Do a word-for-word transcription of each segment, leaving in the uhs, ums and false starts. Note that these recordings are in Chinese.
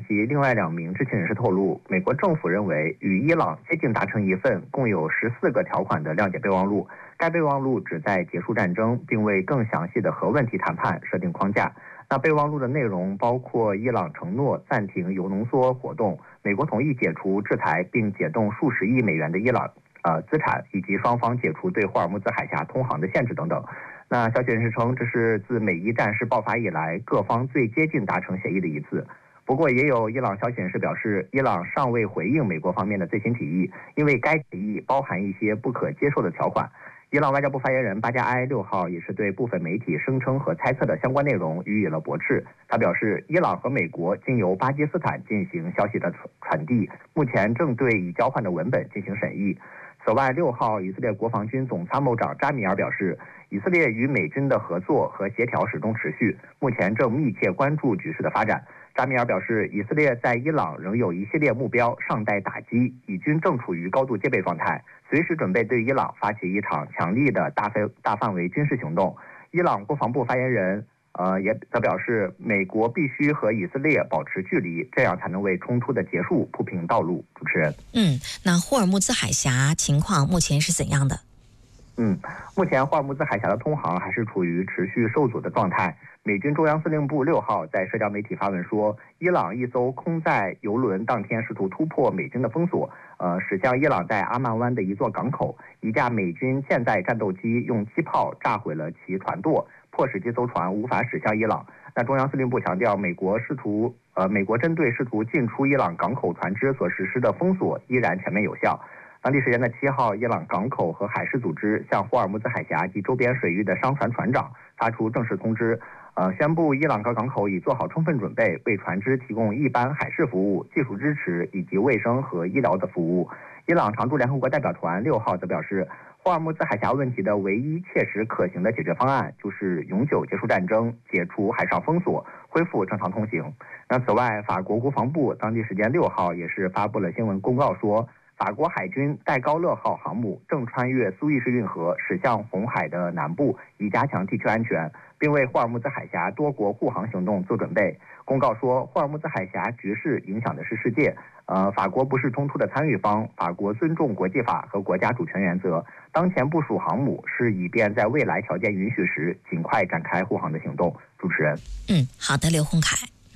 及另外两名知情人士透露，美国政府认为与伊朗接近达成一份共有十四个条款的谅解备忘录，该备忘录旨在结束战争，并为更详细的核问题谈判设定框架。那备忘录的内容包括伊朗承诺暂停铀浓缩活动，美国同意解除制裁并解冻数十亿美元的伊朗呃资产，以及双方解除对霍尔木兹海峡通航的限制等等。那消息人士称，这是自美伊战事爆发以来各方最接近达成协议的一次。不过，也有伊朗消息人士表示，伊朗尚未回应美国方面的最新提议，因为该提议包含一些不可接受的条款。伊朗外交部发言人巴加埃六号也是对部分媒体声称和猜测的相关内容予以了驳斥。他表示，伊朗和美国经由巴基斯坦进行消息的传递，目前正对已交换的文本进行审议。此外，六号以色列国防军总参谋长扎米尔表示，以色列与美军的合作和协调始终持续，目前正密切关注局势的发展。扎米尔表示，以色列在伊朗仍有一系列目标尚待打击，以军正处于高度戒备状态，随时准备对伊朗发起一场强力的大范大范围军事行动。伊朗国防部发言人呃也则表示，美国必须和以色列保持距离，这样才能为冲突的结束铺平道路。主持人， 嗯，那霍尔木兹海峡情况目前是怎样的？ 嗯，目前霍尔木兹海峡的通航还是处于持续受阻的状态。美军中央司令部六号在社交媒体发文说，伊朗一艘空载油轮当天试图突破美军的封锁，呃，驶向伊朗在阿曼湾的一座港口。一架美军舰载战斗机用机炮炸毁了其船舵，迫使这艘船无法驶向伊朗。那中央司令部强调，美国试图呃，美国针对试图进出伊朗港口船只所实施的封锁依然全面有效。当地时间的七号，伊朗港口和海事组织向霍尔木兹海峡及周边水域的商船船长发出正式通知，呃，宣布伊朗各港口已做好充分准备，为船只提供一般海事服务、技术支持以及卫生和医疗的服务。伊朗常驻联合国代表团六号则表示，霍尔木兹海峡问题的唯一切实可行的解决方案就是永久结束战争，解除海上封锁，恢复正常通行。那此外，法国国防部当地时间六号也是发布了新闻公告说，法国海军戴高乐号航母正穿越苏伊士运河驶向红海的南部，以加强地区安全，并为霍尔木兹海峡多国护航行动做准备。公告说，霍尔木兹海峡局势影响的是世界，呃，法国不是冲突的参与方，法国尊重国际法和国家主权原则。当前部署航母是以便在未来条件允许时尽快展开护航的行动。主持人， 嗯，好的，刘洪凯。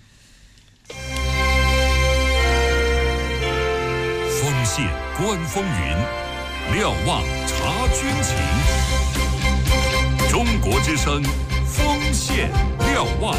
锋线观风云，瞭望察军情。中国之声，锋线瞭望。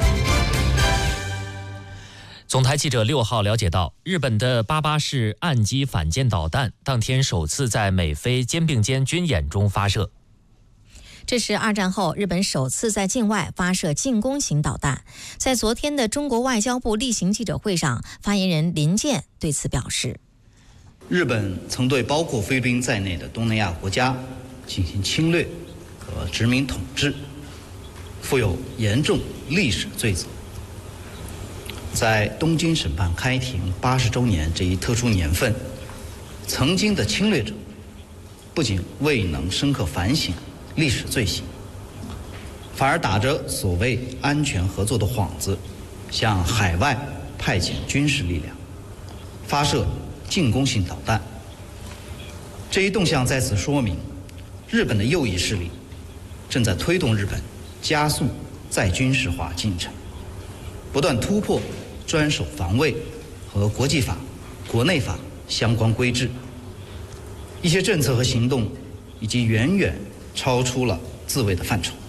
总台记者六号了解到，日本的八八式岸基反舰导弹当天首次在美菲肩并肩军演中发射。 这是二战后日本首次在境外发射进攻型导弹。在昨天的中国外交部例行记者会上，发言人林健对此表示， 日本曾对包括菲律宾在内的东南亚国家进行侵略和殖民统治，负有严重历史罪责。在东京审判开庭八十周年这一特殊年份，曾经的侵略者不仅未能深刻反省历史罪行，反而打着所谓安全合作的幌子，向海外派遣军事力量，发射进攻性导弹。这一动向在此说明，日本的右翼势力正在推动日本加速再军事化进程，不断突破专守防卫和国际法、国内法相关规制。一些政策和行动已经远远超出了自卫的范畴。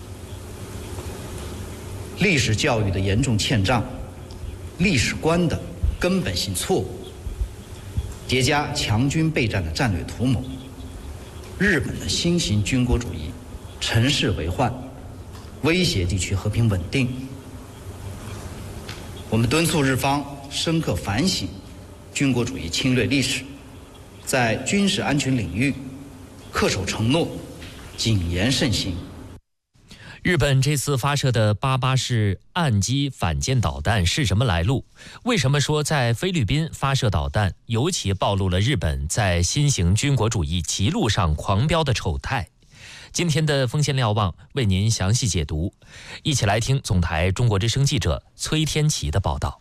历史教育的严重欠账，历史观的根本性错误，叠加强军备战的战略图谋，日本的新型军国主义乘势为患，威胁地区和平稳定。我们敦促日方深刻反省军国主义侵略历史，在军事安全领域恪守承诺，谨言慎行。 日本这次发射的八八式岸基反舰导弹是什么来路？为什么说在菲律宾发射导弹，尤其暴露了日本在新型军国主义歧路上狂飙的丑态？今天的锋线瞭望为您详细解读，一起来听总台中国之声记者崔天琪的报道。